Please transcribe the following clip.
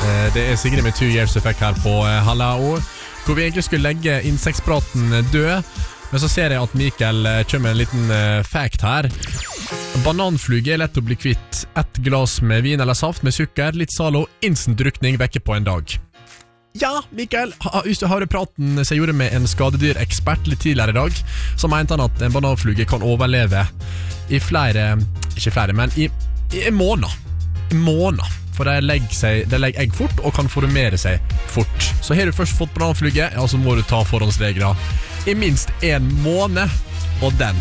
Det Sigrid med 2 Years Effect her på Halla År, hvor vi egentlig skulle legge insektspraten død. Men så ser jeg at Mikael kommer med en liten fact her. Bananfluge lett å bli kvitt. 1 glass med vin eller saft med sukker, litt salo, instant drukning vekke på en dag. Ja, Mikael, hvis du hører praten som jeg gjorde med en skadedyrexpert litt tidligere i dag, så mente han at en bananfluge kan overleve i ikke flere, men i en måned. For de legger egg fort og kan formere seg fort. Så har du først fått bananfluge, ja, så må du ta forhåndsregler i minst 1 måned. Og den